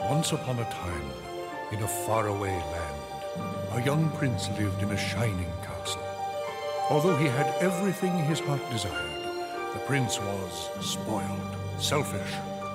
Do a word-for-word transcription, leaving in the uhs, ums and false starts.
Once upon a time, in a faraway land, a young prince lived in a shining castle. Although he had everything his heart desired, the prince was spoiled, selfish,